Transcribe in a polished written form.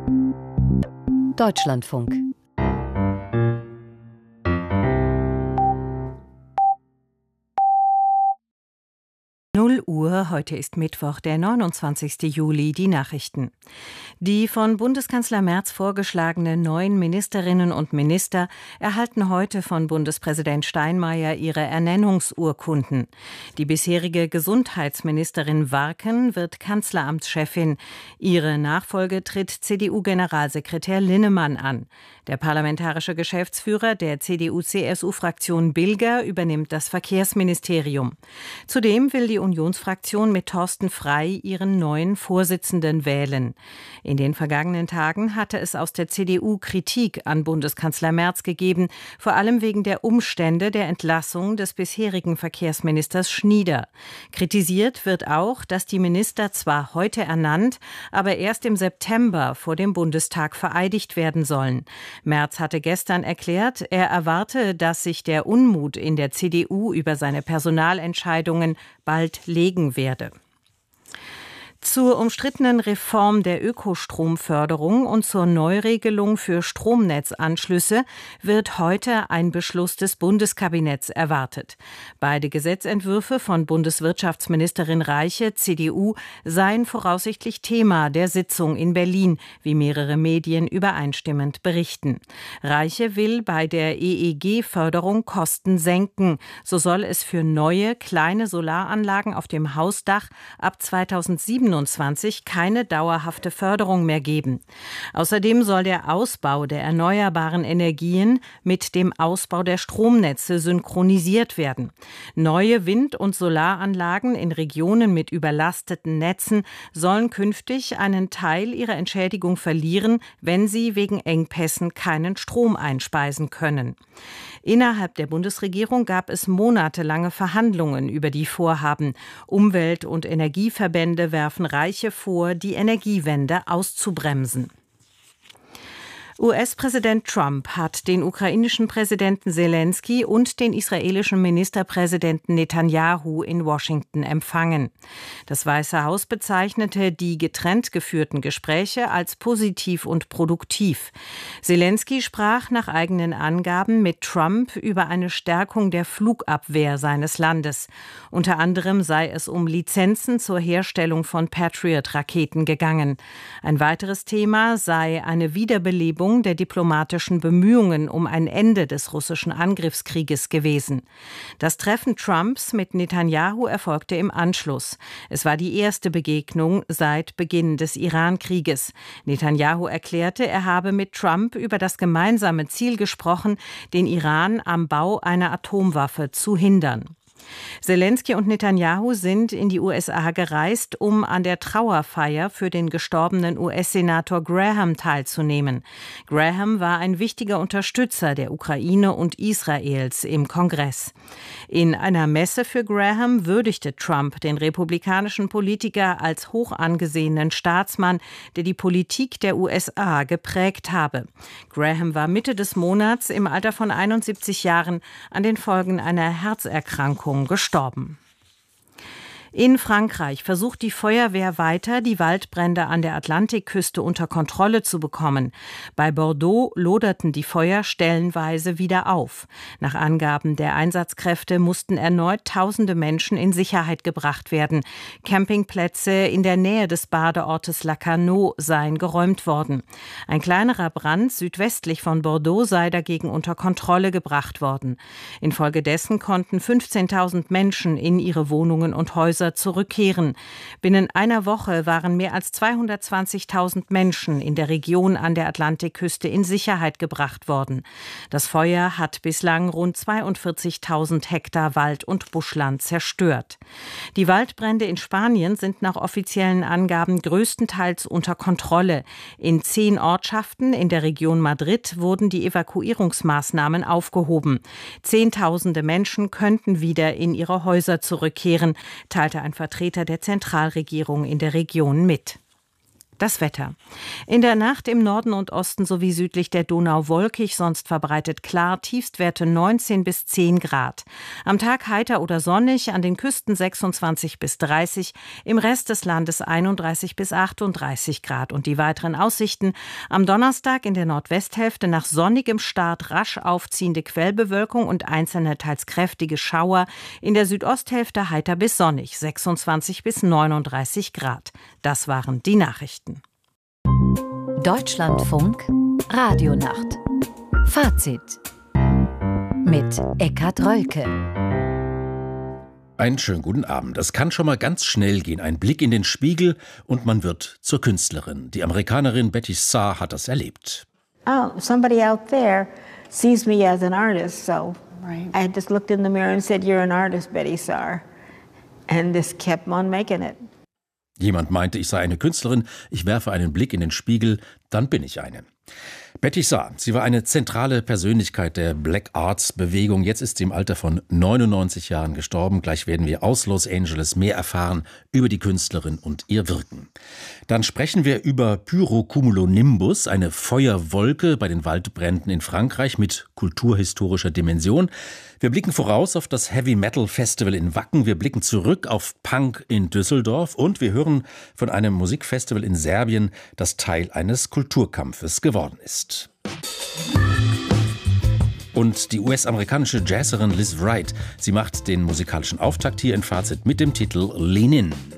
Deutschlandfunk. Uhr, heute ist Mittwoch, der 29. Juli, die Nachrichten. Die von Bundeskanzler Merz vorgeschlagenen neuen Ministerinnen und Minister erhalten heute von Bundespräsident Steinmeier ihre Ernennungsurkunden. Die bisherige Gesundheitsministerin Warken wird Kanzleramtschefin. Ihre Nachfolge tritt CDU-Generalsekretär Linnemann an. Der parlamentarische Geschäftsführer der CDU-CSU-Fraktion Bilger übernimmt das Verkehrsministerium. Zudem will die Unionsfraktion mit Thorsten Frey ihren neuen Vorsitzenden wählen. In den vergangenen Tagen hatte es aus der CDU Kritik an Bundeskanzler Merz gegeben, vor allem wegen der Umstände der Entlassung des bisherigen Verkehrsministers Schnieder. Kritisiert wird auch, dass die Minister zwar heute ernannt, aber erst im September vor dem Bundestag vereidigt werden sollen. Merz hatte gestern erklärt, er erwarte, dass sich der Unmut in der CDU über seine Personalentscheidungen bald legen werde. Zur umstrittenen Reform der Ökostromförderung und zur Neuregelung für Stromnetzanschlüsse wird heute ein Beschluss des Bundeskabinetts erwartet. Beide Gesetzentwürfe von Bundeswirtschaftsministerin Reiche, CDU, seien voraussichtlich Thema der Sitzung in Berlin, wie mehrere Medien übereinstimmend berichten. Reiche will bei der EEG-Förderung Kosten senken. So soll es für neue, kleine Solaranlagen auf dem Hausdach ab 2027 keine dauerhafte Förderung mehr geben. Außerdem soll der Ausbau der erneuerbaren Energien mit dem Ausbau der Stromnetze synchronisiert werden. Neue Wind- und Solaranlagen in Regionen mit überlasteten Netzen sollen künftig einen Teil ihrer Entschädigung verlieren, wenn sie wegen Engpässen keinen Strom einspeisen können. Innerhalb der Bundesregierung gab es monatelange Verhandlungen über die Vorhaben. Umwelt- und Energieverbände werfen Reiche vor, die Energiewende auszubremsen. US-Präsident Trump hat den ukrainischen Präsidenten Selenskyj und den israelischen Ministerpräsidenten Netanjahu in Washington empfangen. Das Weiße Haus bezeichnete die getrennt geführten Gespräche als positiv und produktiv. Selenskyj sprach nach eigenen Angaben mit Trump über eine Stärkung der Flugabwehr seines Landes. Unter anderem sei es um Lizenzen zur Herstellung von Patriot-Raketen gegangen. Ein weiteres Thema sei eine Wiederbelebung der diplomatischen Bemühungen um ein Ende des russischen Angriffskrieges gewesen. Das Treffen Trumps mit Netanjahu erfolgte im Anschluss. Es war die erste Begegnung seit Beginn des Iran-Krieges. Netanjahu erklärte, er habe mit Trump über das gemeinsame Ziel gesprochen, den Iran am Bau einer Atomwaffe zu hindern. Selenskyj und Netanjahu sind in die USA gereist, um an der Trauerfeier für den gestorbenen US-Senator Graham teilzunehmen. Graham war ein wichtiger Unterstützer der Ukraine und Israels im Kongress. In einer Messe für Graham würdigte Trump den republikanischen Politiker als hoch angesehenen Staatsmann, der die Politik der USA geprägt habe. Graham war Mitte des Monats im Alter von 71 Jahren an den Folgen einer Herzerkrankung gestorben. In Frankreich versucht die Feuerwehr weiter, die Waldbrände an der Atlantikküste unter Kontrolle zu bekommen. Bei Bordeaux loderten die Feuer stellenweise wieder auf. Nach Angaben der Einsatzkräfte mussten erneut tausende Menschen in Sicherheit gebracht werden. Campingplätze in der Nähe des Badeortes Lacanau seien geräumt worden. Ein kleinerer Brand südwestlich von Bordeaux sei dagegen unter Kontrolle gebracht worden. Infolgedessen konnten 15.000 Menschen in ihre Wohnungen und Häuser zurückkehren. Binnen einer Woche waren mehr als 220.000 Menschen in der Region an der Atlantikküste in Sicherheit gebracht worden. Das Feuer hat bislang rund 42.000 Hektar Wald- und Buschland zerstört. Die Waldbrände in Spanien sind nach offiziellen Angaben größtenteils unter Kontrolle. In 10 Ortschaften in der Region Madrid wurden die Evakuierungsmaßnahmen aufgehoben. Zehntausende Menschen könnten wieder in ihre Häuser zurückkehren, teilte ein Vertreter der Zentralregierung in der Region mit. Das Wetter. In der Nacht im Norden und Osten sowie südlich der Donau wolkig, sonst verbreitet klar, Tiefstwerte 19 bis 10 Grad. Am Tag heiter oder sonnig, an den Küsten 26 bis 30, im Rest des Landes 31 bis 38 Grad. Und die weiteren Aussichten: am Donnerstag in der Nordwesthälfte nach sonnigem Start rasch aufziehende Quellbewölkung und einzelne teils kräftige Schauer, in der Südosthälfte heiter bis sonnig, 26 bis 39 Grad. Das waren die Nachrichten. Deutschlandfunk Radionacht. Fazit mit Eckhard Rölke. Einen schönen guten Abend. Es kann schon mal ganz schnell gehen. Ein Blick in den Spiegel und man wird zur Künstlerin. Die Amerikanerin Betty Saar hat das erlebt. Oh, somebody out there sees me as an artist, so I just looked in the mirror and said, "You're an artist, Betty Saar." And this kept on making it. Jemand meinte, ich sei eine Künstlerin, ich werfe einen Blick in den Spiegel, dann bin ich eine. Betty Saar, sie war eine zentrale Persönlichkeit der Black Arts Bewegung. Jetzt ist sie im Alter von 99 Jahren gestorben. Gleich werden wir aus Los Angeles mehr erfahren über die Künstlerin und ihr Wirken. Dann sprechen wir über Pyrocumulonimbus, eine Feuerwolke bei den Waldbränden in Frankreich mit kulturhistorischer Dimension. Wir blicken voraus auf das Heavy Metal Festival in Wacken. Wir blicken zurück auf Punk in Düsseldorf und wir hören von einem Musikfestival in Serbien, das Teil eines Kulturkampfes geworden ist. Und die US-amerikanische Jazzerin Liz Wright, sie macht den musikalischen Auftakt hier in Fazit mit dem Titel Lean In.